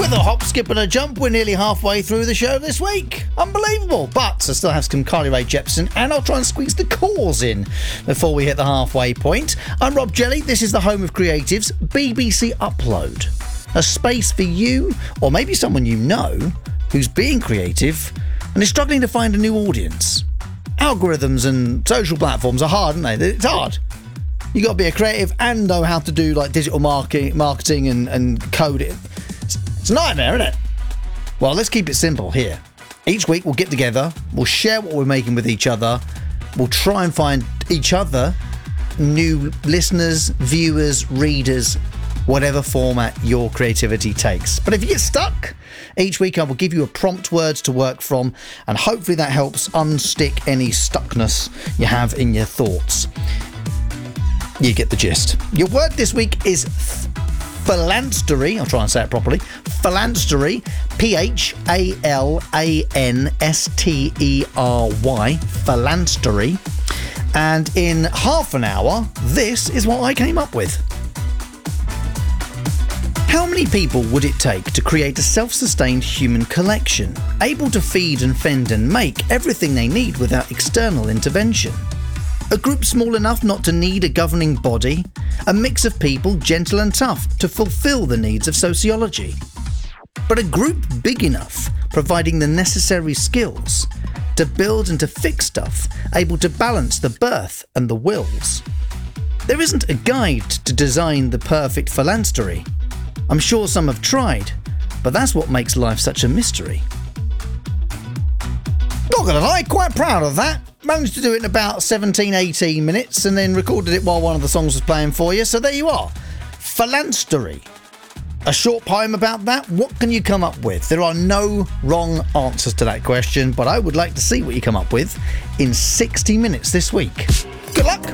With a hop, skip and a jump, we're nearly halfway through the show this week. Unbelievable. But I still have some Carly Rae Jepsen and I'll try and squeeze the calls in before we hit the halfway point. I'm Rob Jelly. This is the home of creatives, BBC Upload. A space for you, or maybe someone you know, who's being creative and is struggling to find a new audience. Algorithms and social platforms are hard, aren't they? It's hard. You got to be a creative and know how to do like digital marketing and code it. It's a nightmare, isn't it? Well, let's keep it simple here. Each week we'll get together, we'll share what we're making with each other, we'll try and find each other new listeners, viewers, readers, whatever format your creativity takes. But if you get stuck, each week I will give you a prompt word to work from, and hopefully that helps unstick any stuckness you have in your thoughts. You get the gist. Your word this week is phalanstery. I'll try and say it properly. Phalanstery. Phalanstery. Phalanstery. And in half an hour, this is what I came up with. How many people would it take to create a self-sustained human collection, able to feed and fend and make everything they need without external intervention? A group small enough not to need a governing body, a mix of people gentle and tough to fulfill the needs of sociology. But a group big enough, providing the necessary skills to build and to fix stuff, able to balance the birth and the wills. There isn't a guide to design the perfect phalanstery. I'm sure some have tried, but that's what makes life such a mystery. Not gonna lie, quite proud of that. Managed to do it in about 17, 18 minutes and then recorded it while one of the songs was playing for you. So there you are. Phalanstery. A short poem about that. What can you come up with? There are no wrong answers to that question, but I would like to see what you come up with in 60 minutes this week. Good luck.